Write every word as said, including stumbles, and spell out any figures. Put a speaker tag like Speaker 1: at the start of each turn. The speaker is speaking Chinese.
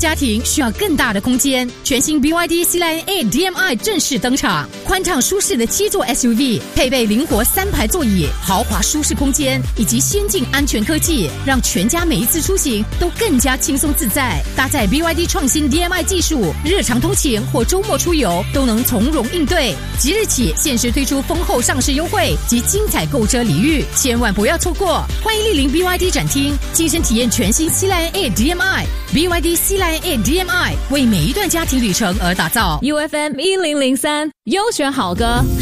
Speaker 1: 家庭需要更大的空间，全新 B Y D C-Line A D M I 正式登场，宽敞舒适的七座 S U V， 配备灵活三排座椅、豪华舒适空间以及先进安全科技，让全家每一次出行都更加轻松自在。搭载 B Y D 创新 D M I 技术，日常通勤或周末出游都能从容应对。即日起限时推出丰厚上市优惠及精彩购车礼遇，千万不要错过！欢迎莅临 B Y D 展厅，亲身体验全新 C-Line A D M I。B Y D C-Line A D M I 为每一段家庭旅程而打造。
Speaker 2: U F M 一零零三优选好歌